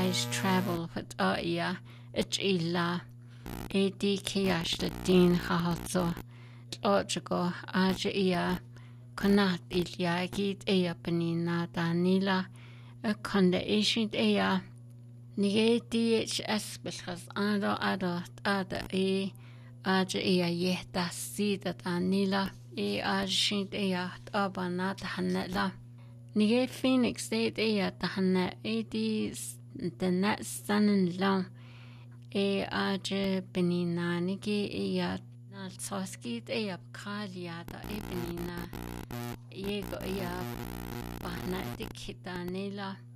wise travel with ia it illa di kiash the din hahatso ochago aja ia konat ilya git ia penina danila a konda ishit ia nige DHS bilhas ada aja ia yehta sida danila ajshit ia abanat hanela nige Phoenix State ia tahana di the next sun long aja penina nige ia Nalsoski ia kalia da penina yego ia bahna dikita nela